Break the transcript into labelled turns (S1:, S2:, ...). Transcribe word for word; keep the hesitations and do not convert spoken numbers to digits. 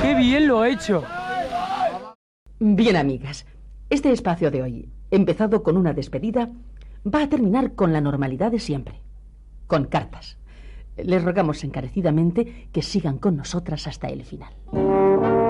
S1: ¡Qué bien lo ha hecho!
S2: Bien, amigas, este espacio de hoy, empezado con una despedida, va a terminar con la normalidad de siempre, con cartas. Les rogamos encarecidamente que sigan con nosotras hasta el final.